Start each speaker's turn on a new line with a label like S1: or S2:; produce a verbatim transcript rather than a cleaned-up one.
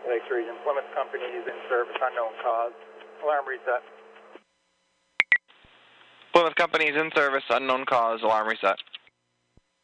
S1: Lakes Region. Plymouth Company is in service, unknown cause. Alarm reset.
S2: Plymouth Company is in service, unknown cause, alarm reset.